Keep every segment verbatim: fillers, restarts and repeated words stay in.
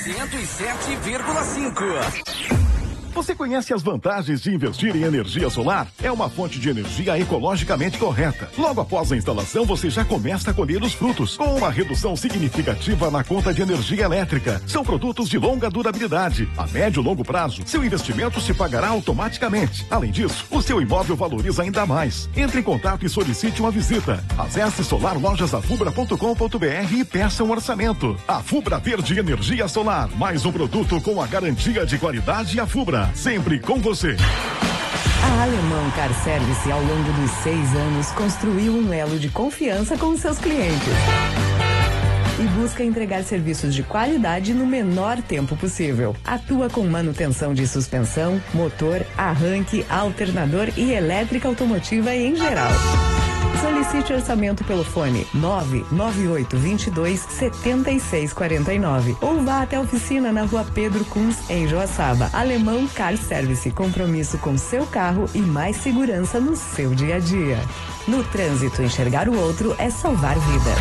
cento e sete vírgula cinco. Você conhece as vantagens de investir em energia solar? É uma fonte de energia ecologicamente correta. Logo após a instalação, você já começa a colher os frutos, com uma redução significativa na conta de energia elétrica. São produtos de longa durabilidade. A médio e longo prazo, seu investimento se pagará automaticamente. Além disso, o seu imóvel valoriza ainda mais. Entre em contato e solicite uma visita. Acesse solar lojas afubra ponto com ponto br e peça um orçamento. Afubra Verde Energia Solar. Mais um produto com a garantia de qualidade Afubra. Sempre com você. A Alemão Car Service, ao longo dos seis anos, construiu um elo de confiança com os seus clientes e busca entregar serviços de qualidade no menor tempo possível. Atua com manutenção de suspensão, motor, arranque, alternador e elétrica automotiva em geral. Solicite orçamento pelo fone nove nove oito dois dois sete seis quatro nove ou vá até a oficina na rua Pedro Kunz, em Joaçaba. Alemão Car Service, compromisso com seu carro e mais segurança no seu dia a dia. No trânsito, enxergar o outro é salvar vidas.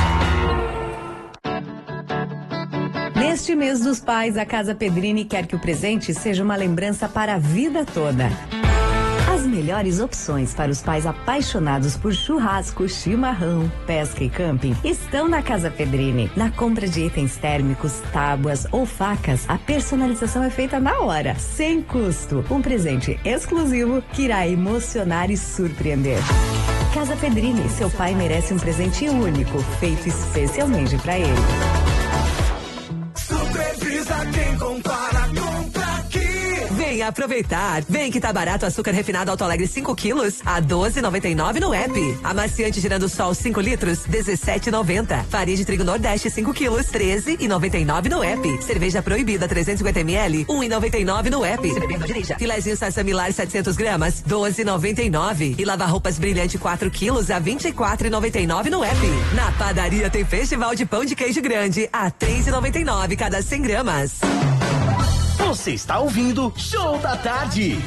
Neste mês dos pais, a Casa Pedrini quer que o presente seja uma lembrança para a vida toda. As melhores opções para os pais apaixonados por churrasco, chimarrão, pesca e camping estão na Casa Pedrini. Na compra de itens térmicos, tábuas ou facas, a personalização é feita na hora, sem custo. Um presente exclusivo que irá emocionar e surpreender. Casa Pedrini, seu pai merece um presente único, feito especialmente para ele. Supervisa quem compara, compra aqui. Vem aproveitar. Vem que tá barato o açúcar refinado Alto Alegre cinco quilos a doze e noventa e nove no app. Amaciante Girando Sol cinco litros dezessete e noventa. Farinha de trigo Nordeste cinco quilos treze e noventa e nove no app. Cerveja Proibida trezentos e cinquenta mililitros um e noventa e nove no app. Se beber, não dirija. Filezinho Sassamilar setecentos gramas doze e noventa e nove. E Lava Roupas Brilhante quatro quilos a vinte e quatro e noventa e nove no app. Na padaria tem Festival de Pão de Queijo Grande a três e noventa e nove cada cem gramas. Você está ouvindo Show da Tarde.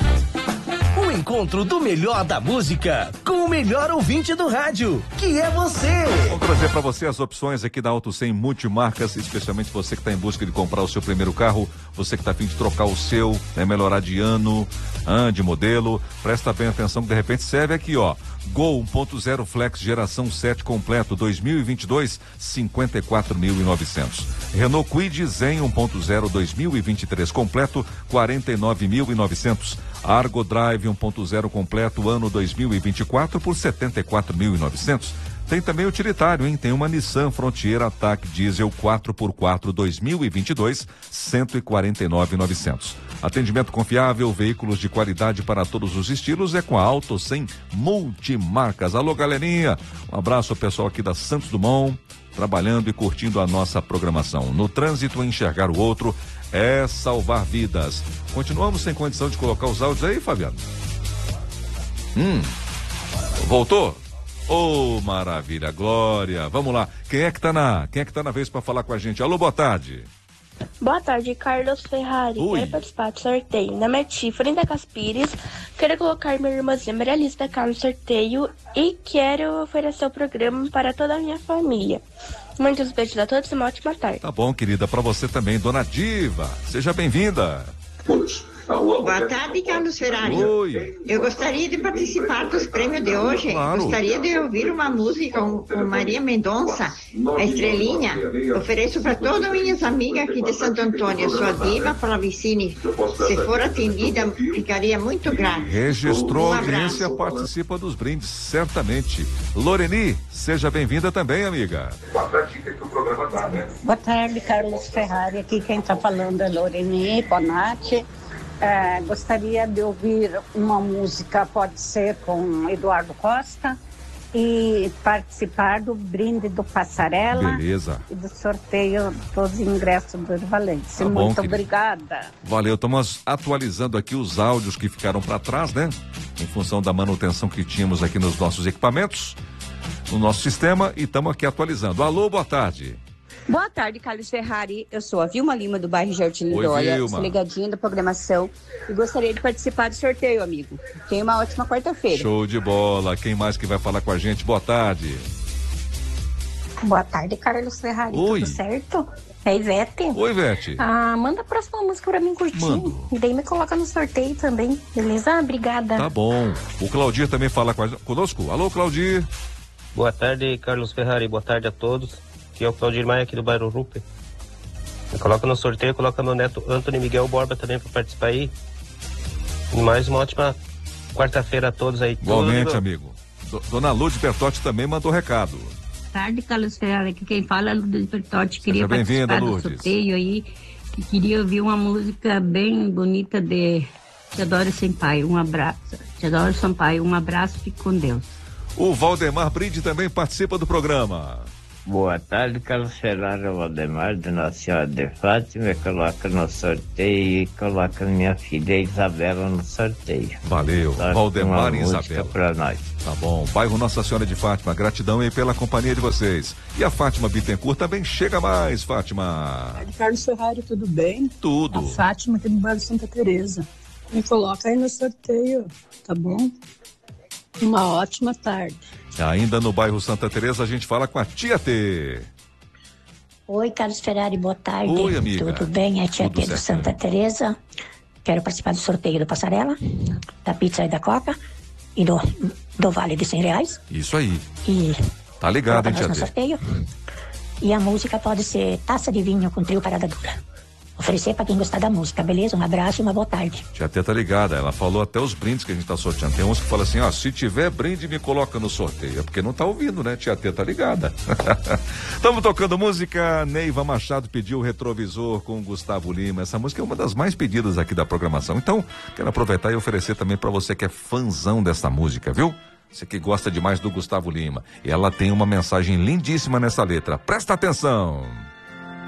O encontro do melhor da música com o melhor ouvinte do rádio, que é você. Vou trazer para você as opções aqui da Auto cem Multimarcas, especialmente você que está em busca de comprar o seu primeiro carro, você que está a fim de trocar o seu, né, melhorar de ano, ah, de modelo. Presta bem atenção que de repente serve aqui, ó. Gol um ponto zero Flex geração sete completo dois mil e vinte e dois, cinquenta e quatro mil e novecentos. Renault Kwid Zen um ponto zero dois mil e vinte e três completo, quarenta e nove mil e novecentos. Argo Drive um ponto zero completo ano dois mil e vinte e quatro por setenta e quatro mil e novecentos. Tem também utilitário, hein? Tem uma Nissan Frontier Attack Diesel quatro por quatro dois mil e vinte e dois, cento e quarenta e nove mil e novecentos. Atendimento confiável, veículos de qualidade para todos os estilos é com a Auto cem Multimarcas. Alô, galerinha, um abraço ao pessoal aqui da Santos Dumont, trabalhando e curtindo a nossa programação. No trânsito, enxergar o outro é salvar vidas. Continuamos sem condição de colocar os áudios aí, Fabiano? Hum, voltou? Ô, oh, maravilha, Glória. Vamos lá. Quem é que tá na, quem é que tá na vez para falar com a gente? Alô, boa tarde. Boa tarde, Carlos Ferrari. Oi. Quero participar do sorteio. Na minha tia, Frenda Caspires. Quero colocar minha irmãzinha Maria Alice da Carlos no sorteio e quero oferecer o programa para toda a minha família. Muitos beijos a todos e uma ótima tarde. Tá bom, querida, para você também, Dona Diva. Seja bem-vinda. Boa tarde, Carlos Ferrari. Oi. Eu gostaria de participar dos prêmios de hoje. Claro. Gostaria de ouvir uma música com, com Maria Mendonça, a Estrelinha. Ofereço para todas minhas amigas aqui de Santo Antônio. Eu sou a Diva Flavicini. Se for atendida, ficaria muito grata. Registrou Um a audiência, abraço. participa dos brindes, certamente. Loreni, seja bem-vinda também, amiga. Boa tarde, Carlos Ferrari. Aqui quem está falando é Loreni Bonatti. É, gostaria de ouvir uma música, pode ser com Eduardo Costa, e participar do brinde do Passarela. Beleza. E do sorteio dos ingressos do Valente. Tá bom, Muito querido. obrigada. Valeu, estamos atualizando aqui os áudios que ficaram para trás, né? Em função da manutenção que tínhamos aqui nos nossos equipamentos, no nosso sistema, e estamos aqui atualizando. Alô, boa tarde. Boa tarde, Carlos Ferrari. Eu sou a Vilma Lima, do bairro Jardim Oi, Lindóia. Vilma. Sou ligadinha da programação e gostaria de participar do sorteio, amigo. Tenha uma ótima quarta-feira. Show de bola. Quem mais que vai falar com a gente? Boa tarde. Boa tarde, Carlos Ferrari. Oi. Tudo certo? É Ivete. Oi, Ivete. Ah, manda a próxima música pra mim curtir. Mando. E daí me coloca no sorteio também, beleza? Obrigada. Tá bom. O Claudir também fala com a- conosco. Alô, Claudir. Boa tarde, Carlos Ferrari. Boa tarde a todos. Aqui é o Claudir Maia, aqui do bairro Rupe. Me coloca no sorteio, coloca meu neto Antônio Miguel Borba também para participar aí. E mais uma ótima quarta-feira a todos aí. Igualmente, Tudo. amigo. Do- Dona Lourdes Bertotti também mandou recado. Boa tarde, Carlos Ferrari. Aqui quem fala é Lourdes Bertotti. Queria bem-vinda, participar do Lourdes. sorteio aí. E queria ouvir uma música bem bonita de Teodoro Sampaio. Um abraço. Teodoro Sampaio, um abraço, fique com Deus. O Valdemar Brinde também participa do programa. Boa tarde, Carlos Ferrari, Valdemar, de Nossa Senhora de Fátima, coloca no sorteio e coloca minha filha Isabela no sorteio. Valeu, Coloca Valdemar uma e música Isabela. pra nós. Tá bom, bairro Nossa Senhora de Fátima, gratidão aí pela companhia de vocês. E a Fátima Bittencourt também chega mais, Fátima. Carlos Ferrari, tudo bem? Tudo. A Fátima aqui do bairro Santa Teresa. Me coloca aí no sorteio, tá bom? Uma ótima tarde. Ainda no bairro Santa Teresa a gente fala com a Tia T. Oi, Carlos Ferrari, boa tarde. Oi, amiga. Tudo bem? É a Tia Tudo T do certo. Santa Teresa. Quero participar do sorteio do Passarela, da pizza e da Coca e do, do vale de cem reais. Isso aí. E Tá ligado, hein, coloca Tia nós T? no sorteio. E a música pode ser Taça de Vinho com Trio Parada Dura. Oferecer para quem gostar da música, beleza? Um abraço e uma boa tarde. Tia T tá ligada, ela falou até os brindes que a gente tá sorteando. Tem uns que falam assim, ó, se tiver brinde me coloca no sorteio. É porque não tá ouvindo, né? Tia T tá ligada. Estamos tocando música, Neiva Machado pediu o Retrovisor com Gustavo Lima. Essa música é uma das mais pedidas aqui da programação. Então, quero aproveitar e oferecer também para você que é fãzão dessa música, viu? Você que gosta demais do Gustavo Lima. E ela tem uma mensagem lindíssima nessa letra. Presta atenção.